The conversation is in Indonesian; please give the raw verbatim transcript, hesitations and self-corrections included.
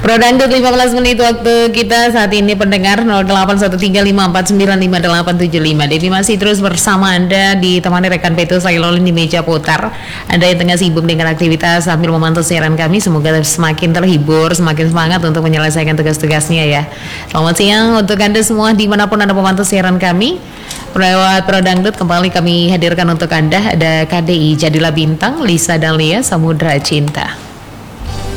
Prodangdut lima belas menit waktu kita saat ini pendengar nol delapan satu tiga lima empat sembilan lima delapan tujuh lima. Devi masih terus bersama Anda ditemani rekan Peto Sailolin di meja putar. Anda yang tengah sibuk dengan aktivitas sambil memantau siaran kami, semoga semakin terhibur, semakin semangat untuk menyelesaikan tugas-tugasnya ya. Selamat siang untuk Anda semua dimanapun Anda memantau siaran kami. Lewat Prodangdut kembali kami hadirkan untuk Anda ada K D I Jadilah Bintang, Lisa dan Lia, Samudra Cinta.